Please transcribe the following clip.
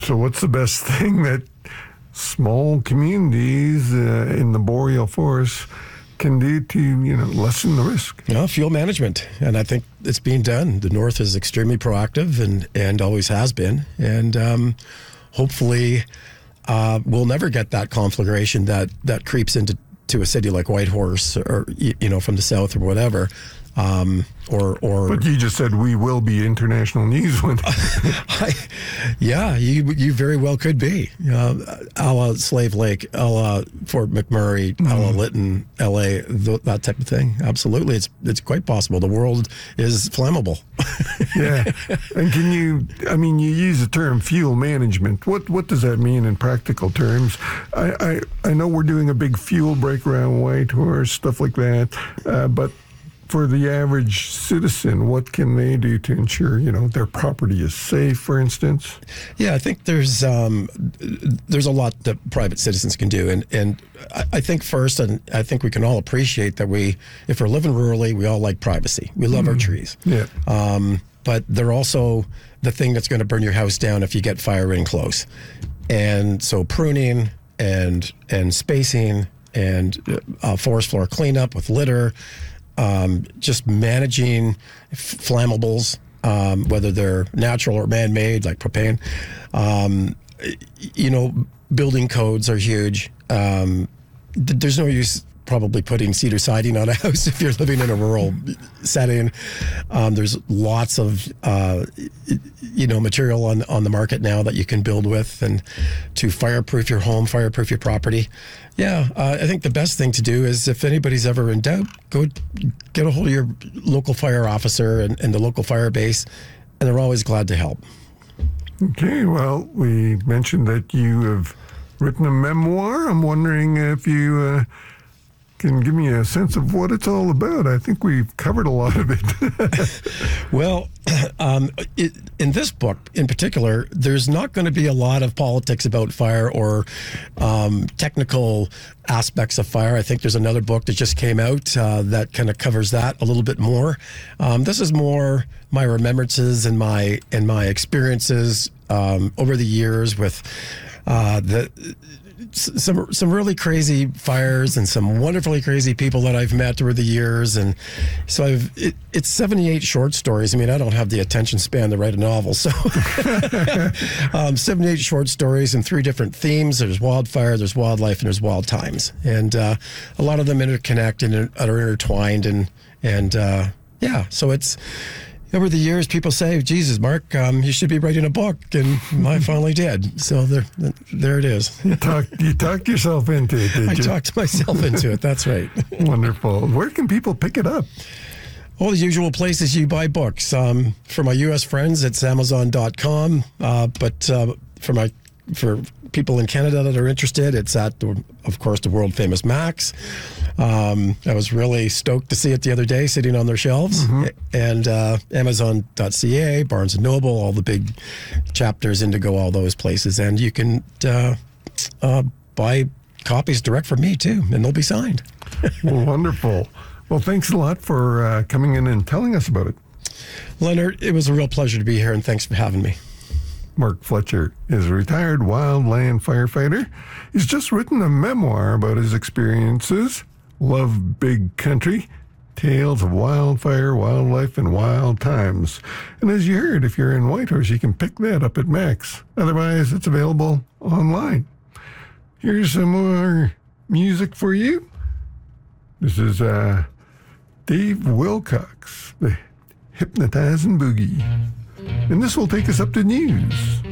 So what's the best thing that small communities in the boreal forest can do to, lessen the risk? Fuel management. And I think it's being done. The North is extremely proactive and always has been. And hopefully we'll never get that conflagration that creeps into a city like Whitehorse or, from the south or whatever. But you just said we will be international news one day. You very well could be. A la Slave Lake, a la Fort McMurray, a la Lytton, LA, that type of thing. Absolutely. It's quite possible. The world is flammable. Yeah. And you use the term fuel management. What does that mean in practical terms? I know we're doing a big fuel break around Whitehorse, stuff like that, but for the average citizen, what can they do to ensure, their property is safe, for instance? Yeah, I think there's a lot that private citizens can do. And I think first, and I think we can all appreciate that if we're living rurally, we all like privacy. We love our trees. Yeah. But they're also the thing that's going to burn your house down if you get fire in close. And so pruning and spacing and forest floor cleanup with litter, just managing flammables, whether they're natural or man-made, like propane. Building codes are huge. There's no use probably putting cedar siding on a house if you're living in a rural setting. There's lots of material on the market now that you can build with and to fireproof your home, fireproof your property. Yeah, I think the best thing to do is if anybody's ever in doubt, go get a hold of your local fire officer and the local fire base, and they're always glad to help. Okay, well, we mentioned that you have written a memoir. I'm wondering if you can give me a sense of what it's all about. I think we've covered a lot of it. Well, in this book in particular, there's not going to be a lot of politics about fire or technical aspects of fire. I think there's another book that just came out that kind of covers that a little bit more. This is more my remembrances and my experiences over the years with some really crazy fires and some wonderfully crazy people that I've met over the years. And so it's 78 short stories. I mean, I don't have the attention span to write a novel. So 78 short stories and 3 different themes. There's wildfire, there's wildlife, and there's wild times. And a lot of them interconnect and are intertwined. And so it's... Over the years, people say, Jesus, Mark, you should be writing a book. And I finally did. So there it is. You talked yourself into it, did you? I talked myself into it. That's right. Wonderful. Where can people pick it up? All the usual places you buy books. For my U.S. friends, it's Amazon.com. But for people in Canada that are interested, it's at, of course, the world famous Max. I was really stoked to see it the other day sitting on their shelves. Mm-hmm. And Amazon.ca, Barnes & Noble, all the big Chapters, Indigo, all those places. And you can buy copies direct from me, too, and they'll be signed. Well, wonderful. Well, thanks a lot for coming in and telling us about it. Leonard, it was a real pleasure to be here, and thanks for having me. Mark Fletcher is a retired wildland firefighter. He's just written a memoir about his experiences, Love Big Country, Tales of Wildfire, Wildlife, and Wild Times. And as you heard, if you're in Whitehorse, you can pick that up at Max. Otherwise, it's available online. Here's some more music for you. This is Dave Wilcox, the Hypnotizing Boogie. And this will take us up to news.